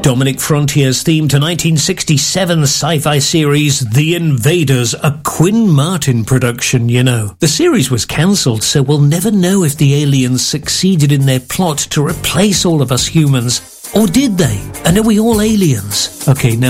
Dominic Frontier's theme to 1967 sci-fi series The Invaders, a Quinn Martin production, you know. The series was cancelled, so we'll never know if the aliens succeeded in their plot to replace all of us humans. Or did they? And are we all aliens? Okay, now